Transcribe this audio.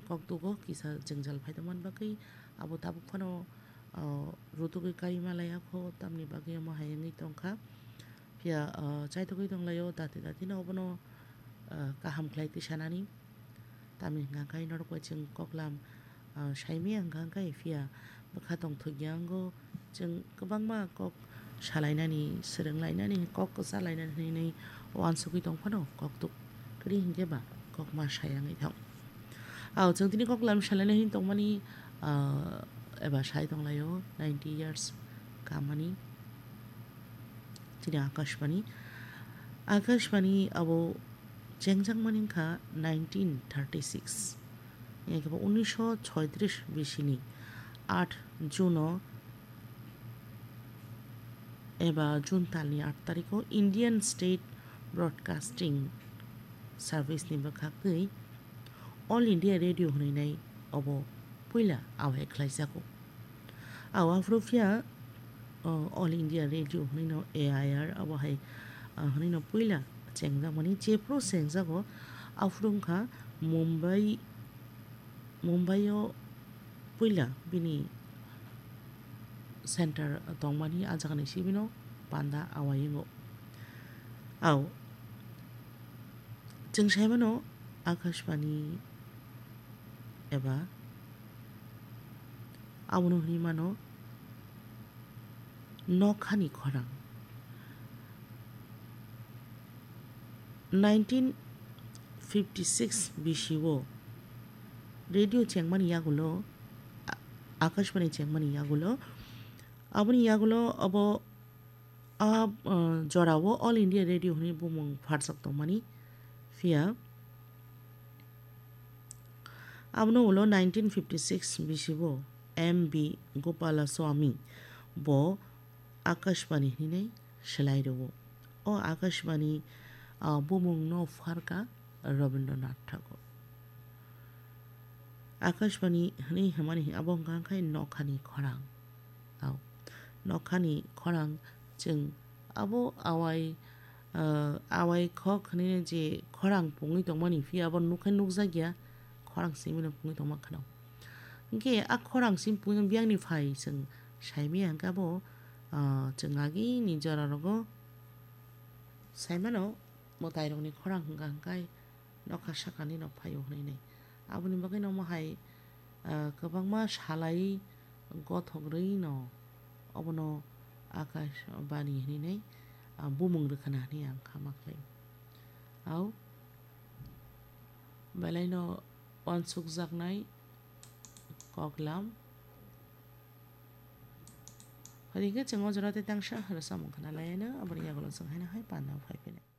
koktugo kisa jengjal phaidamon bagai abo tabuk phano rutugi karimalaya kho tamni bagai amo hayangi tongkha pia chaitogui tonglayo dati no bono kaham khlaiti sanani tamni hingkai norko jeng koklam saimi hingkai pia bokha tongthogyango jeng kwbangma kok salainani srwnglainani kok chalainani wansugui tongphano koktuk kri hingkeba kokma sayangi thong jeng tini koklam salaina hin tongmani eba sai tonglayo 90 years kamani tini akashbani abo jengjang maningkha 1936 ekaba 1936 bisini 8 Juno एबा जून तालनि 8 तारिखो Indian state broadcasting service नि बखागै all India radio हनैनाय अबो पुइला आवहाय खलाइजागौ आफ्रुफिया all India radio हनैनो AIR अबहाय हनैनो पुइला चेंगजा माने जेप्रो चेंगजागो आफ्रुंखा मुंबईओ पुइला बिनि centre तंगमानी आजागनि सिबिनो पांडा आवायिंगो जों सायमानो आकाशबाणी एबा आवनो हनिमानो नखानि खरां 1956 BCO radio चेंगमानी यागुलो Akashvani चेंगमानी यागुलो aboni yagulo abo jorawo all india radio hni bumung pharsak tongmani fia abno ulo 1956 bisibo MB Gopalaswamy bo akashbani hni selairo o akashbani bumung no pharka Rabindranath Tagore akashbani hni hamani abong kangkai nokhani khorang नखानि खरां जों आबो आवाय खक हने जे खरां पुंगै तंमानि फि आबो नुखाय नुकजागिया खरां सिमिनो पुंगै तंमा खानाव इंके खरां SIM पुंगै बियांनि फाय जों सायमि आंगाबो जों आगि निजरा रगो सायमानो मोतायरंनि खरां हंगाय नखा साखानि न फायो हनैनै आबोनि बागै न माहाय गोबांमा सालाय गथग्रै न अबनो आकाशबाणी हनैनै बुमुं रोखोना हनै आं खामाखै बेलायनो अनसुक जागनाय कगलाम हरिगे जों अजराते तांसा हरसा मुखना लायनो अबनि यागलो जों हायना हाय पाना फायफैनाय